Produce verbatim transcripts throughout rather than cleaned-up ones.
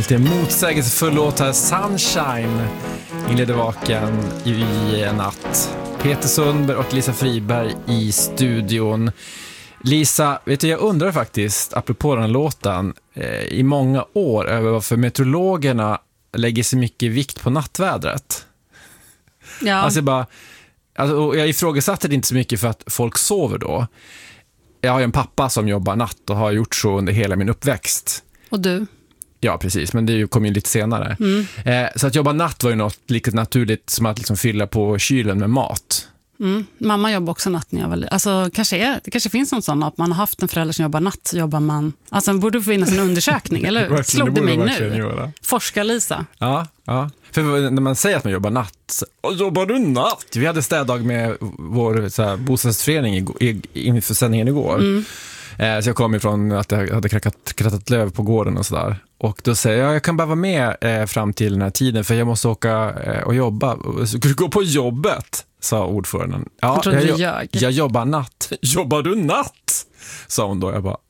lite motsägelsefull låt här. Sunshine inledde vaken i en natt. Peter Sundberg och Lisa Friberg i studion. Lisa, vet du, jag undrar faktiskt, apropå den här låten, eh, i många år över varför meteorologerna lägger så mycket vikt på nattvädret. Ja. Alltså jag bara, alltså, jag ifrågasatte det inte så mycket för att folk sover då. Jag har ju en pappa som jobbar natt och har gjort så under hela min uppväxt. Och du? Ja, precis, men det kom ju lite senare. Mm. Eh, så att jobba natt var ju något lika naturligt som att liksom fylla på kylen med mat. Mm. Mamma jobbar också natt när jag var liten. Alltså, kanske är, det kanske finns någon sån att man har haft en förälder som jobbar natt, så jobbar man... Alltså, borde finnas en undersökning, eller slog det mig nu? Forskar Lisa. Ja, ja. För när man säger att man jobbar natt, jobbar du natt? Vi hade städdag med vår så här, bostadsförening inför sändningen igår. Mm. Eh, så jag kom ifrån att jag hade krattat, krattat löv på gården och sådär. Och då säger jag, jag kan bara vara med eh, fram till den här tiden för jag måste åka eh, och jobba. Ska du gå på jobbet? Sa ordföranden. Ja, jag, jag, jag. jag jobbar natt. Jobbar du natt? Sa hon då. Jag bara...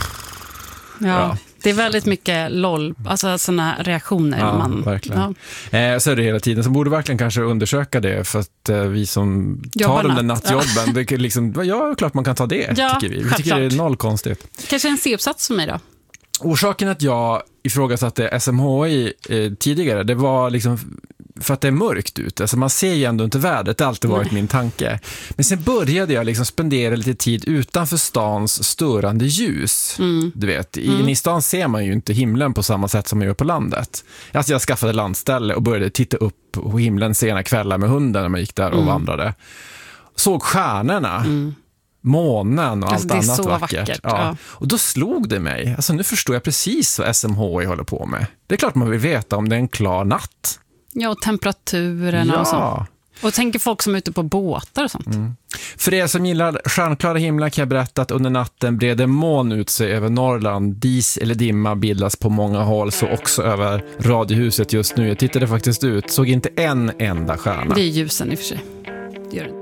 Ja, ja. Det är väldigt mycket loll, alltså sådana reaktioner. Ja, man, verkligen. Ja. Eh, så är det hela tiden. Så borde verkligen kanske undersöka det för att eh, vi som jobbar tar de där nattjobben, ja. Det är liksom, ja, klart man kan ta det, ja, tycker vi. Vi tycker det är noll konstigt. Kanske en C-uppsats för mig då? Orsaken att jag ifrågasatte S M H I eh, tidigare, det var liksom för att det är mörkt ute. Alltså man ser ju ändå inte vädret, det har alltid varit Nej. min tanke. Men sen började jag liksom spendera lite tid utanför stans störande ljus. Mm. Du vet, i, mm. i stan ser man ju inte himlen på samma sätt som man gör på landet. Alltså jag skaffade landställe och började titta upp på himlen sena kvällar med hunden när man gick där och mm. vandrade. Såg stjärnorna. Mm. Månen och allt alltså, annat vackert. vackert. Ja. Ja. Och då slog det mig. Alltså nu förstår jag precis vad S M H I håller på med. Det är klart man vill veta om det är en klar natt. Ja, och temperaturen ja. och så. Och tänker folk som är ute på båtar och sånt. Mm. För er som gillar stjärnklara himlar kan jag berätta att under natten breder moln ut sig över Norrland. Dis eller dimma bildas på många håll, så också över radiohuset just nu. Jag tittade faktiskt ut, såg inte en enda stjärna. Det är ljusen i och för sig. Det gör det.